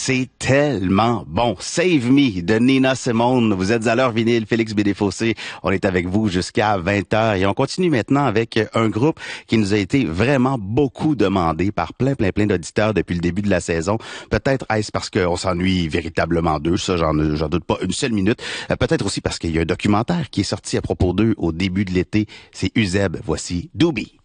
c'est tellement bon. Save Me de Nina Simone. Vous êtes à l'heure vinyle, Félix Bédéfossé. On est avec vous jusqu'à 20h et on continue maintenant avec un groupe qui nous a été vraiment beaucoup demandé par plein d'auditeurs depuis le début de la saison. Peut-être est-ce parce qu'on s'ennuie véritablement d'eux, ça j'en doute pas une seule minute. Peut-être aussi parce qu'il y a un documentaire qui est sorti à propos d'eux au début de l'été. C'est Uzeb. Voici Doobie.